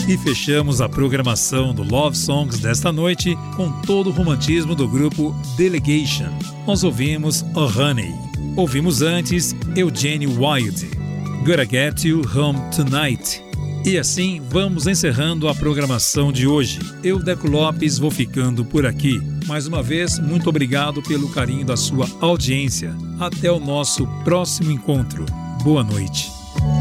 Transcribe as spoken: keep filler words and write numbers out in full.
E fechamos a programação do Love Songs desta noite com todo o romantismo do grupo Delegation. Nós ouvimos Oh Honey. Ouvimos antes Eugene Wilde, Gotta Get You Home Tonight. E assim vamos encerrando a programação de hoje. Eu, Deco Lopes, vou ficando por aqui. Mais uma vez, muito obrigado pelo carinho da sua audiência. Até o nosso próximo encontro. Boa noite.